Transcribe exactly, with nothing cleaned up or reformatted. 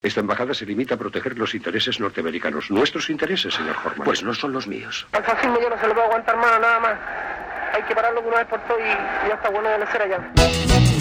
Esta embajada se limita a proteger los intereses norteamericanos. ¿Nuestros intereses, señor Horman? Pues no son los míos. Al fascismo yo no se lo puedo aguantar más, nada más. Hay que pararlo de una vez por todas y ya está bueno de la cera ya.